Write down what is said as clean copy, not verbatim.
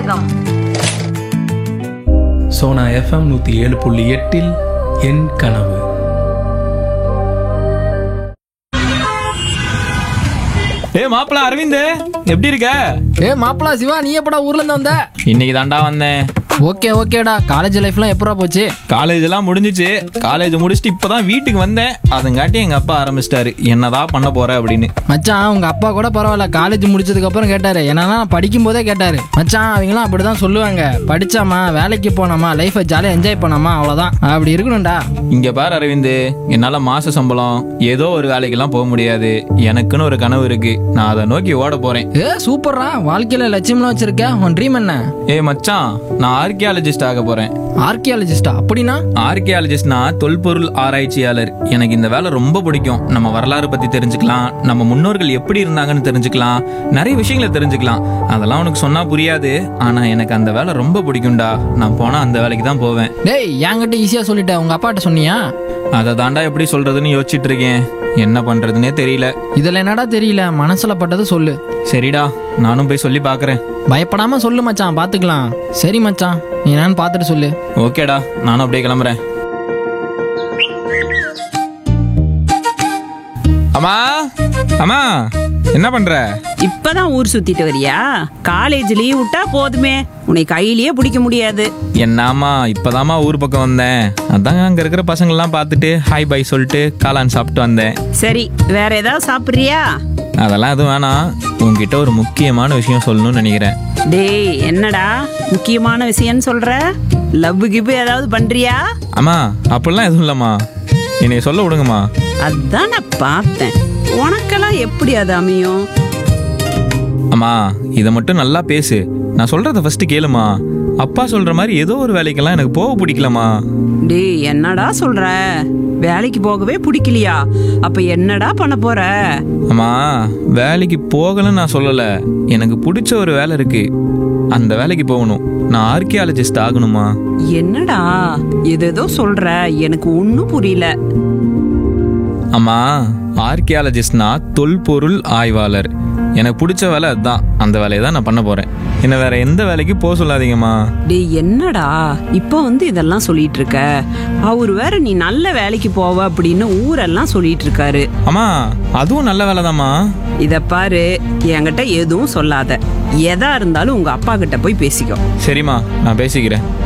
உலகம். சோனா FM 107.8 என் கனவு. மாப்பிள அரவிந்த், எப்படி இருக்க? மாப்பிள சிவா, நீ எப்படா ஊர்ல இருந்து வந்த? இன்னைக்கு தாண்டா வந்தேன். ஓகேடா. காலேஜ் லைஃப்லாம் எப்படா போச்சு? காலேஜ் எல்லாம் முடிஞ்சிச்சு. காலேஜ் முடிச்சுட்டு இப்பதான் வீட்டுக்கு வந்தேன். அதங்காட்டி எங்க அப்பா ஆரம்பிச்சிட்டாரு, என்னதான் பண்ண போற அப்படின்னு. மச்சான், உங்க அப்பா கூட பரவாயில்ல, காலேஜ் முடிச்சதுக்கு அப்புறம் கேட்டாரு. என்னன்னா படிக்கும் போதே கேட்டாரு. மச்சான், அவங்களாம் அப்படிதான் சொல்லுவாங்க, படிச்சாமா வேலைக்கு போனாமா லைஃபை ஜாலியா என்ஜாய் பண்ணாமா அவ்வளவுதான், அப்படி இருக்கணும்டா. இங்க பாரு அரவிந்த், என்னால மாச சம்பளம் ஏதோ ஒரு வேலைக்கெல்லாம் போக முடியாது. எனக்குன்னு ஒரு கனவு இருக்கு, நான் அதை நோக்கி ஓட போறேன். சூப்பர்ரா, வாழ்க்கையில லட்சியம்லாம் வச்சிருக்க. உன் ட்ரீம் என்ன? மச்சான், நான் ஆர்கியாலஜிஸ்ட் ஆக போறேன். ஆர்கியாலஜிஸ்டா? அப்படின்னா? ஆர்கியாலஜிஸ்ட்னா தொல்பொருள் ஆராய்ச்சியாளர். எனக்கு இந்த வேலை ரொம்ப பிடிக்கும். நம்ம வரலாறு பத்தி தெரிஞ்சுக்கலாம், நம்ம முன்னோர்கள் எப்படி இருந்தாங்கன்னு தெரிஞ்சுக்கலாம், நிறைய விஷயங்களை தெரிஞ்சுக்கலாம். அதெல்லாம் உனக்கு சொன்னா புரியாது, ஆனா எனக்கு அந்த வேலை ரொம்ப பிடிக்கும்டா. நான் போனா அந்த வேலைக்கு தான் போவேன். டேய், என்கிட்ட ஈஸியா சொல்லிட்டேன், உங்க அப்பாட்ட சொன்னியா? அதை தாண்டா எப்படி சொல்றதுன்னு யோசிச்சுட்டு இருக்கேன். என்ன பண்றதுன்னே தெரியல. இதுல என்னடா தெரியல, மனசுல பட்டது சொல்லு. சரிடா, நானும் போய் சொல்லி பாக்குறேன். பயப்படாம சொல்லு மச்சான், பாத்துக்கலாம். சரி மச்சான், நீ என்னன்னு பாத்துட்டு சொல்லு. ஓகேடா, நானும் அப்படியே கிளம்புறேன். அம்மா அம்மா, என்ன பண்ற? இப்பதான் ஊர் சுத்திட்டு வரியா? காலேஜ் லீவ் விட்டா போதுமே, உன்னை கையிலேயே பிடிக்க முடியாது. என்னாமா, இப்பதாம்மா ஊர் பக்கம் வந்தேன். அதான் அங்க இருக்கிற பசங்க எல்லாம் பார்த்துட்டு ஹாய் பை சொல்லிட்டு காளான் சாப்பிட்டு வந்தேன். சரி, வேற ஏதாவது சாப்பிடுறியா? அதெல்லாம் எதுவும் வேணாம். உங்ககிட்ட ஒரு முக்கியமான விஷயம் சொல்லணும்னு நினைக்கிறேன். டேய், என்னடா முக்கியமான விஷயம்னு சொல்ற? லவ் கிப் ஏதாவது பண்றியா? அம்மா, அப்படிலாம் எதுவும் இல்லம்மா, என்னை சொல்ல விடுங்கம்மா. அதான் நான் பார்த்தேன், உனக்கெல்லாம் எப்படி அது அமையும்? அம்மா, இதை மட்டும் நல்லா பேசு. நான் சொல்றத ஃபர்ஸ்ட் கேளுமா. அப்பா சொல்ற மாதிரி ஏதோ ஒரு வேலைக்கெல்லாம் எனக்கு போக பிடிக்கலமா. டேய், என்னடா சொல்ற? வேலைக்கு போகவே பிடிக்கலையா? அப்ப என்னடா பண்ண போற? அம்மா, வேலைக்கு போகலன்னு நான் சொல்லல. எனக்கு பிடிச்ச ஒரு வேலை இருக்கு, அந்த வேலைக்கு போகணும். நான் ஆர்கியாலஜிஸ்ட் ஆகணுமா. என்னடா ஏதேதோ சொல்ற, எனக்கு ஒன்னும் புரியல. அம்மா, ஆர்கியாலஜிஸ்ட்னா தொல்பொருள் ஆய்வாளர். எனக்கு பிடிச்ச வேலை அதுதான். அந்த வேலையை தான் நான் பண்ண போறேன். என்ன வேற எந்த வேலைக்கு போக சொல்லாதீங்கம்மா. டேய், என்னடா இப்ப இதெல்லாம் சொல்லிட்டு இருக்க? அவரு வேற நீ நல்ல வேலைக்கு போவ அப்படின்னு ஊரெல்லாம் சொல்லிட்டு இருக்காரு. அம்மா, அதுவும் நல்ல வேலைதாம்மா. இத பாரு, என்கிட்ட எதுவும் சொல்லாத. எதா இருந்தாலும் உங்க அப்பா கிட்ட போய் பேசிக்கோ. சரிம்மா, நான் பேசிக்கிறேன்.